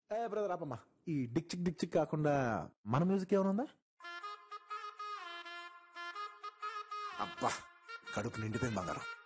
Brother ఆపమ్మా. ఈ Dick చిక్ Dick చిక్ కాకుండా మన మ్యూజిక్ ఏమైనా ఉందా? అబ్బా కడుపు నిండిపోయింది బంగారం.